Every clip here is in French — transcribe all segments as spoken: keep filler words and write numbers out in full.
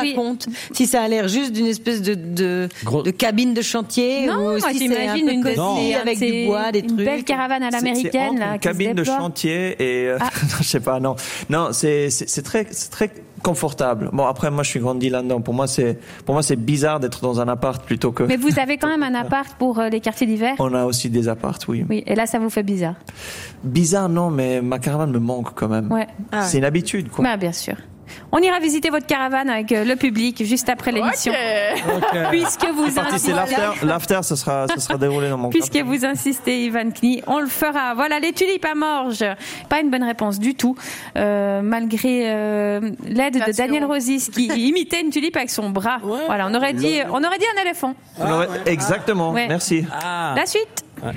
raconte. Si ça a l'air juste d'une espèce de, de, de cabine de chantier, non, ou moi, si j'imagine c'est un peu une cosy belle, avec du bois, des une trucs. Une belle caravane à l'américaine, c'est, c'est là. Une cabine de chantier et, euh, ah. non, je sais pas, non. Non, c'est, c'est, c'est très, c'est très confortable. Bon, après, moi, je suis grandi là-dedans. Pour moi, c'est, pour moi, c'est bizarre d'être dans un appart plutôt que. Mais vous avez quand même un appart pour euh, les quartiers d'hiver? On a aussi des apparts, oui. Oui. Et là, ça vous fait bizarre? Bizarre, non, mais ma caravane me manque quand même. Ouais. Ah, c'est ouais. une habitude, quoi. Bah, bien sûr. On ira visiter votre caravane avec le public juste après l'émission. Okay. Okay. Puisque vous c'est parti, c'est l'after, l'after, ce sera, ce sera déroulé dans mon Puisque cap. vous insistez, Ivan Knie, on le fera. Voilà, les tulipes à Morges. Pas une bonne réponse du tout, euh, malgré euh, l'aide de Daniel Rosis qui imitait une tulipe avec son bras. Ouais. Voilà, on aurait dit, on aurait dit un éléphant. Ah, ouais. Exactement. Ouais. Merci. Ah. La suite. Ouais.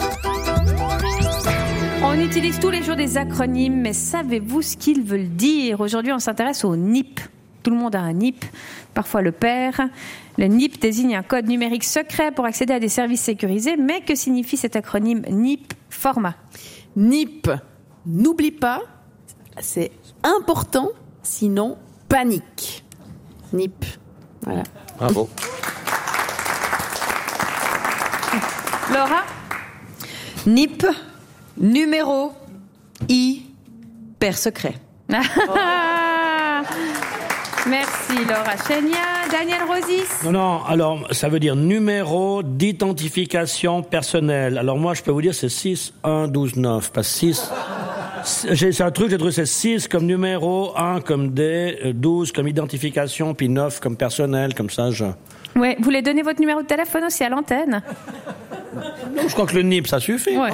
On utilise tous les jours des acronymes, mais savez-vous ce qu'ils veulent dire? Aujourd'hui, on s'intéresse au N I P. Tout le monde a un N I P, parfois le père. Le N I P désigne un code numérique secret pour accéder à des services sécurisés, mais que signifie cet acronyme N I P format? N I P, n'oublie pas, c'est important, sinon panique. N I P, voilà. Bravo. Laura? N I P. Numéro I, père secret. Oh. Merci Laura Chenia. Daniel Rosis. Non, non, alors ça veut dire numéro d'identification personnelle. Alors moi je peux vous dire c'est six, un, douze, neuf. Parce que six, c'est un truc, j'ai trouvé c'est six comme numéro, un comme D, douze comme identification, puis neuf comme personnel, comme ça je... Ouais, vous voulez donner votre numéro de téléphone aussi à l'antenne? Non, je crois que le N I P, ça suffit. Ouais.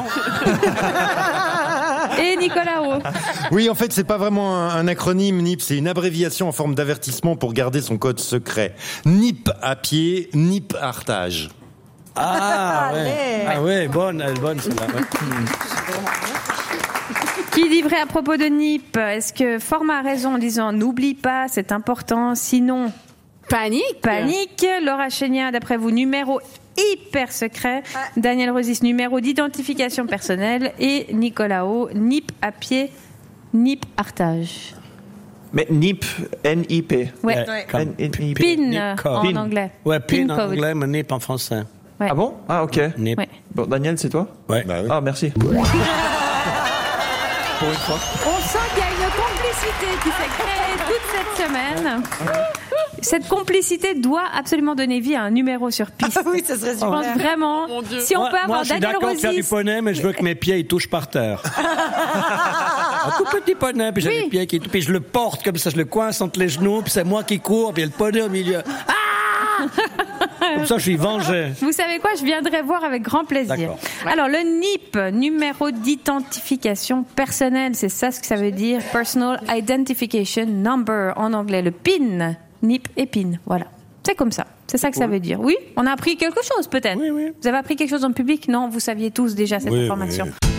Et Nicolas Roux. Oui, en fait, c'est pas vraiment un, un acronyme, N I P, c'est une abréviation en forme d'avertissement pour garder son code secret. N I P à pied, N I P artage. Ah, ouais. Ah ouais, bonne, elle est bonne celle-là. Ouais. Qui dit vrai à propos de N I P? Est-ce que Format a raison en disant n'oublie pas, c'est important, sinon... Panique. Panique. Laura Chenia, d'après vous, numéro hyper secret. Ah. Daniel Rosis, numéro d'identification personnelle. Et Nicolas O, N I P à pied, N I P artage. Mais N I P, N I P. Ouais. ouais. N I P. PIN en Pin. anglais. Ouais, PIN, PIN en anglais, mais N I P en français. Ouais. Ah bon? Ah, ok. N I P. Ouais. Bon, Daniel, c'est toi? Ouais. Bah oui. Ah, merci. Pour une fois. On sent qu'il y a une complicité qui s'est créée toute cette semaine. Cette complicité doit absolument donner vie à un numéro sur piste. Ah oui, ça serait super. Je pense vraiment. Oh, si on moi, peut avoir moi, je suis Daniel d'accord de faire du Rosis. poney, mais je veux que mes pieds ils touchent par terre. Un tout petit poney, puis j'ai Oui. les pieds qui, puis je le porte comme ça, je le coince entre les genoux, puis c'est moi qui cours, puis il y a le poney au milieu. Ah! Comme ça, je suis vengé. Vous savez quoi? Je viendrai voir avec grand plaisir. D'accord. Alors, le N I P, numéro d'identification personnelle, c'est ça ce que ça veut dire. Personal Identification Number en anglais. Le PIN, N I P et PIN. Voilà. C'est comme ça. C'est ça que ça veut dire. Oui? On a appris quelque chose, peut-être? Oui, oui. Vous avez appris quelque chose en public? Non, vous saviez tous déjà cette Oui, information. oui.